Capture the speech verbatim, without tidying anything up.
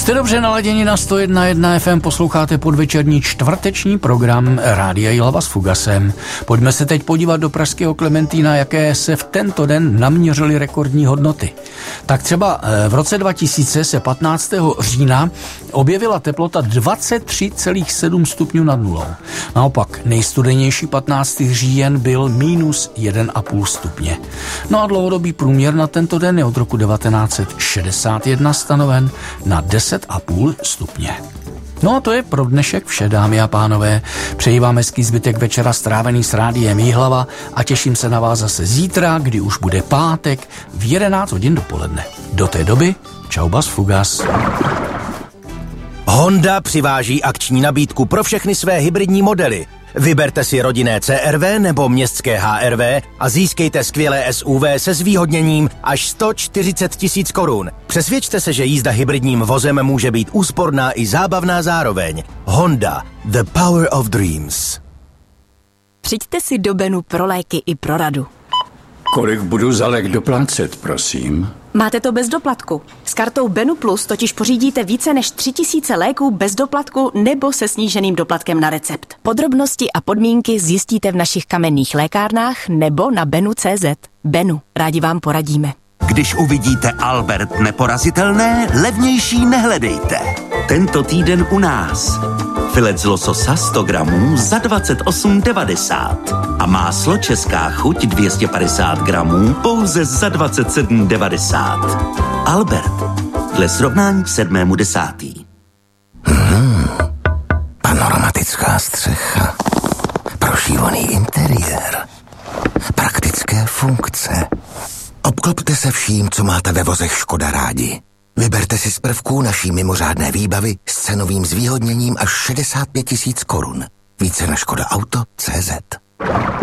Jste dobře naladěni na sto jedna celá jedna F M, posloucháte podvečerní čtvrteční program Rádia Jihlava s Fugasem. Pojďme se teď podívat do pražského Klementína, jaké se v tento den naměřily rekordní hodnoty. Tak třeba v roce dva tisíce se patnáctého října objevila teplota dvacet tři celá sedm stupňů nad nulou. Naopak nejstudenější patnáctý říjen byl minus jedna celá pět stupně. No a dlouhodobý průměr na tento den je od roku devatenáct set šedesát jedna stanoven na deset celá pět stupně. No a to je pro dnešek vše, dámy a pánové. Přeji vám hezký zbytek večera strávený s Rádiem Jihlava a těším se na vás zase zítra, kdy už bude pátek v jedenáct hodin dopoledne. Do té doby, čau bas fugas. Honda přiváží akční nabídku pro všechny své hybridní modely. Vyberte si rodinné C R V nebo městské H R V a získejte skvělé S U V se zvýhodněním až sto čtyřicet tisíc korun. Přesvědčte se, že jízda hybridním vozem může být úsporná i zábavná zároveň. Honda, the power of dreams. Přijďte si do Benu pro léky i pro radu. Kolik budu za lék doplácet, prosím? Máte to bez doplatku. S kartou Benu Plus totiž pořídíte více než tři tisíce léků bez doplatku nebo se sníženým doplatkem na recept. Podrobnosti a podmínky zjistíte v našich kamenných lékárnách nebo na benu tečka cé zet. Benu, rádi vám poradíme. Když uvidíte Albert neporazitelné, levnější nehledejte. Tento týden u nás. Filet z lososa sto gramů za dvacet osm devadesát. A máslo Česká chuť dvě stě padesát gramů pouze za dvacet sedm devadesát. Albert. Dle srovnání k sedmému desátý. Hmm. Panoramatická střecha. Prošívaný interiér. Praktické funkce. Obklopte se vším, co máte ve vozech Škoda rádi. Vyberte si z prvků naší mimořádné výbavy s cenovým zvýhodněním až šedesát pět tisíc korun. Více na škoda auto tečka cé zet.